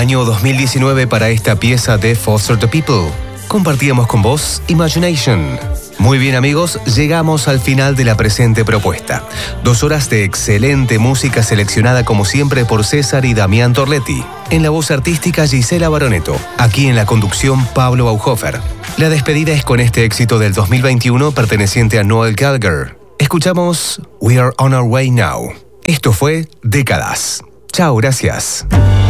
Año 2019 para esta pieza de Foster the People. Compartíamos con vos Imagination. Muy bien amigos, llegamos al final de la presente propuesta. 2 horas de excelente música seleccionada como siempre por César y Damián Torletti. En la voz artística Gisela Baroneto. Aquí en la conducción Pablo Bauhofer. La despedida es con este éxito del 2021 perteneciente a Noel Gallagher. Escuchamos We Are On Our Way Now. Esto fue Décadas. Chao, gracias.